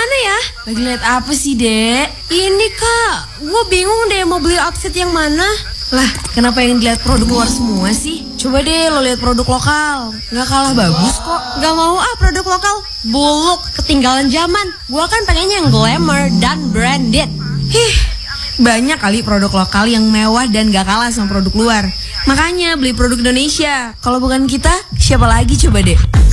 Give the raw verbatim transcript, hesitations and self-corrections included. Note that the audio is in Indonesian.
mana ya? Lagi lihat apa sih, Dek? Ini kak, gue bingung deh mau beli outfit yang mana. Lah, kenapa yang dilihat produk luar semua sih? Coba deh lo lihat produk lokal. Nggak kalah bagus kok. Gak mau ah produk lokal. Buluk, ketinggalan zaman. Gue kan pengennya yang glamour dan branded. Hih, banyak kali produk lokal yang mewah dan gak kalah sama produk luar. Makanya beli produk Indonesia. Kalau bukan kita, siapa lagi coba deh?